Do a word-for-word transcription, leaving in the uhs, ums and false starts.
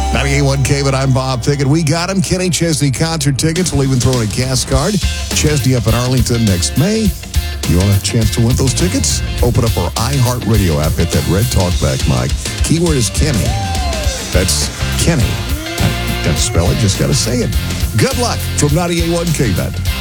ninety-eight point one K, but I'm Bob Pickett. We got him. Kenny Chesney concert tickets. We'll even throw in a gas card. Chesney up in Arlington next May. You want a chance to win those tickets? Open up our iHeartRadio app. Hit that red talkback mic. Keyword is Kenny. That's Kenny. I got to spell it. Just got to say it. Good luck from ninety-eight point one K, then.